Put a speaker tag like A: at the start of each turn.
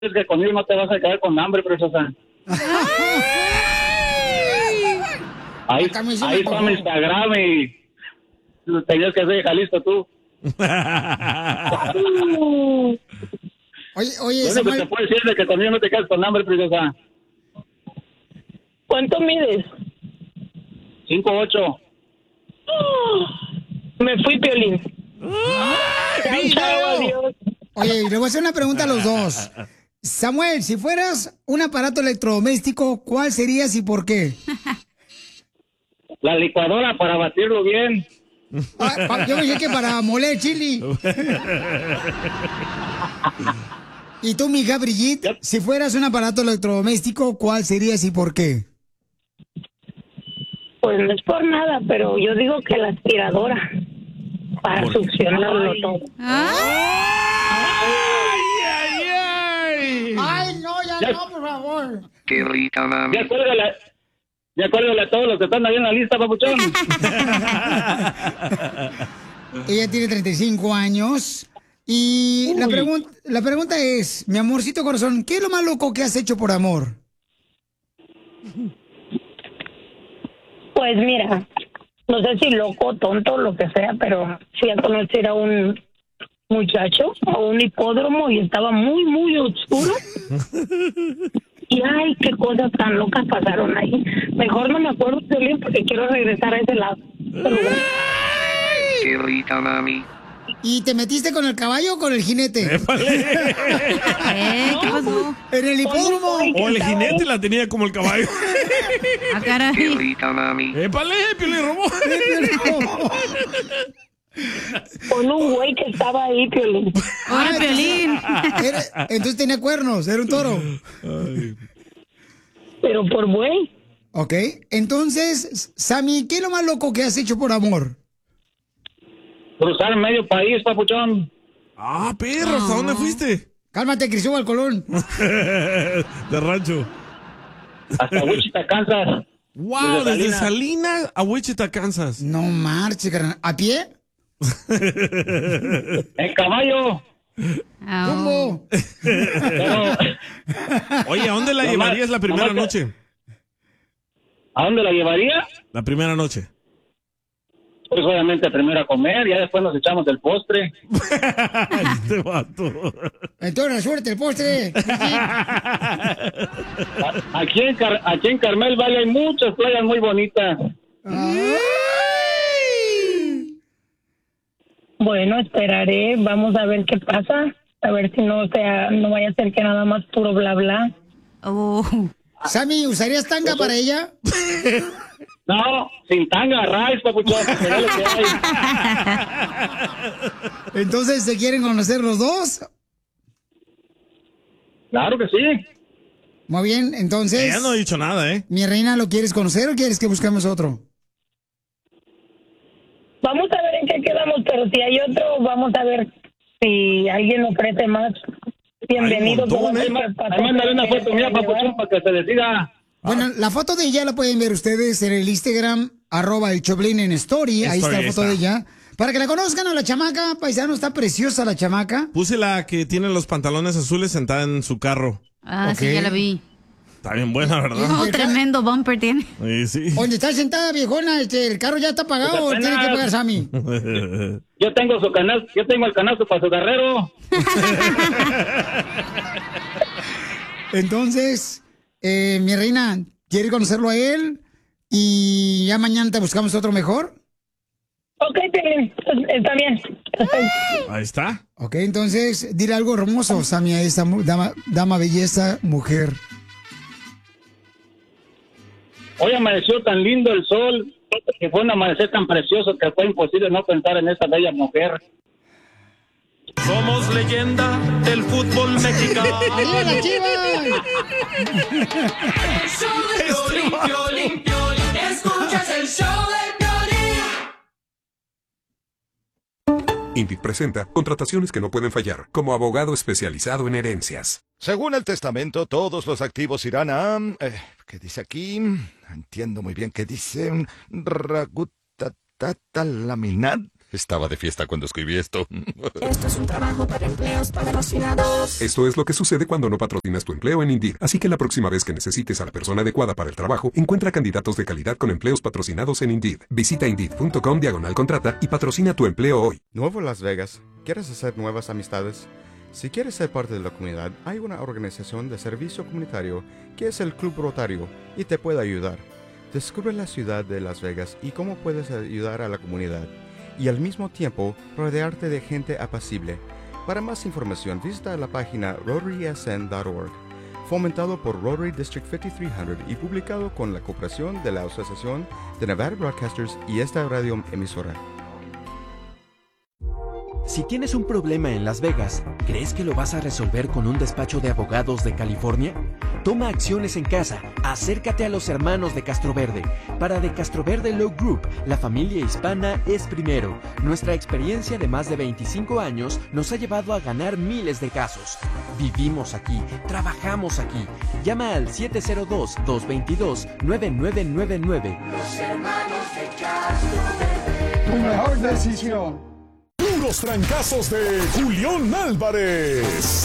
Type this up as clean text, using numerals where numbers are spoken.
A: es que conmigo no te vas a quedar con hambre, preciosa. Ahí está mi Instagram y tenías que ser de Jalisco tú.
B: Oye,
A: lo único que te puedo decir es que conmigo no te quedas con hambre, preciosa.
C: ¿Cuánto mides?
A: 5'8".
C: Me fui, Piolín.
B: Chao, adiós. Oye, le voy a hacer una pregunta a los dos. Samuel, si fueras un aparato electrodoméstico, ¿cuál serías y por qué?
A: La licuadora para batirlo bien.
B: Yo me dije que para moler chili. ¿Y tú, mija Brigitte, si fueras un aparato electrodoméstico, cuál serías y por qué?
C: Pues no es por nada, pero yo digo que la aspiradora para succionarlo todo.
B: ¡Ay, no, ya no, por favor!
D: ¡Qué rica, mami!
A: Ya acuérdale a todos los que están ahí en la lista, papuchón.
B: Ella tiene 35 años. Y la pregunta es, mi amorcito corazón, ¿qué es lo más loco que has hecho por amor?
C: Pues mira, no sé si loco, tonto, lo que sea, pero fui a conocer a un muchacho a un hipódromo y estaba muy, muy oscuro. Y ay, qué cosas tan locas pasaron ahí. Mejor no me acuerdo, Piolín, porque quiero regresar a ese lado.
D: ¡Qué rica, mami!
B: ¿Y te metiste con el caballo o con el jinete?
E: ¿Qué
B: pasó? En el hipódromo.
E: O el jinete la tenía como el caballo.
D: ¡Ah, caray! ¡Qué rica, mami!
E: ¡Épale, Piolín robó!
C: Con un güey que estaba ahí, Piolín.
B: ¡Ahora, Piolín! Entonces tenía cuernos, era un toro.
E: Ay.
C: Pero por güey.
B: Ok, entonces, Sammy, ¿qué es lo más loco que has hecho por amor?
A: Cruzar medio país, papuchón.
E: Ah, perro, ¿hasta dónde fuiste?
B: Cálmate, Cristóbal Colón.
E: De rancho.
A: Hasta Wichita, Kansas.
E: Wow, desde Salinas a Wichita, Kansas.
B: No marches, carnal. ¿A pie?
A: En caballo.
B: ¿Cómo?
E: Oye, ¿a dónde la llevarías la primera noche?
A: ¿A dónde la llevaría?
E: La primera noche.
A: Pues obviamente primero a comer, ya después nos echamos del postre.
E: Este vato.
B: Entonces, suerte el postre.
A: Aquí en Carmel Valle hay muchas playas muy bonitas.
C: Bueno, esperaré, vamos a ver qué pasa, a ver si no vaya a ser que nada más puro bla bla.
B: Sammy, ¿usarías tanga para ella?
A: No, sin tanga, rice, papuchón. Mira lo que hay.
B: Entonces, ¿se quieren conocer los dos?
A: Claro que sí.
B: Muy bien, entonces...
E: Ella no ha dicho nada, ¿eh?
B: Mi reina, ¿lo quieres conocer o quieres que busquemos otro?
C: Vamos a ver en qué quedamos, pero si hay otro, vamos a ver si alguien ofrece más. Bienvenido.
A: Mándale una foto mía, papuchón, para que se decida.
B: Bueno, la foto de ella la pueden ver ustedes en el Instagram, @el Choplin en Story. Ahí está la foto de ella. Para que la conozcan a la chamaca, paisano, está preciosa la chamaca.
E: Puse la que tiene los pantalones azules sentada en su carro.
F: Ah, sí, ya la vi.
E: Está bien buena, ¿verdad?
F: No, tremendo bumper tiene.
E: Sí.
B: Donde está sentada, viejona, el carro ya está pagado,
A: Pues
B: tiene que pagar Sammy.
A: Yo tengo el canasto para su guerrero.
B: Entonces, mi reina, ¿quiere conocerlo a él? Y ya mañana te buscamos otro mejor.
C: Ok, está bien.
E: Ahí está.
B: Ok, entonces, dile algo hermoso, Sammy, a esta dama belleza, mujer.
A: Hoy amaneció tan lindo el sol, que fue un amanecer tan precioso que fue imposible no pensar en esta bella mujer.
G: Somos leyenda del fútbol mexicano.
B: ¡Arriba la Chivas!
G: El show de Piolín, Piolín, escuchas el show de Piolín.
H: INVIC presenta contrataciones que no pueden fallar, como abogado especializado en herencias.
I: Según el testamento, todos los activos irán a... ¿qué dice aquí? No entiendo muy bien qué dice. Ragutatata laminat. Estaba de fiesta cuando escribí esto.
J: Esto es un trabajo para empleos patrocinados.
H: Esto es lo que sucede cuando no patrocinas tu empleo en Indeed. Así que la próxima vez que necesites a la persona adecuada para el trabajo, encuentra candidatos de calidad con empleos patrocinados en Indeed. Visita Indeed.com/contrata y patrocina tu empleo hoy.
K: Nuevo Las Vegas. ¿Quieres hacer nuevas amistades? Si quieres ser parte de la comunidad, hay una organización de servicio comunitario que es el Club Rotario y te puede ayudar. Descubre la ciudad de Las Vegas y cómo puedes ayudar a la comunidad y al mismo tiempo rodearte de gente apacible. Para más información visita la página rotarysn.org, fomentado por Rotary District 5300 y publicado con la cooperación de la Asociación de Nevada Broadcasters y esta radio emisora.
L: Si tienes un problema en Las Vegas, ¿crees que lo vas a resolver con un despacho de abogados de California? Toma acciones en casa. Acércate a los hermanos de Castroverde. Para The Castroverde Law Group, la familia hispana es primero. Nuestra experiencia de más de 25 años nos ha llevado a ganar miles de casos. Vivimos aquí, trabajamos aquí. Llama al 702-222-9999.
G: Los hermanos de Castroverde.
M: Tu mejor decisión.
N: Puros trancazos de Julián Álvarez.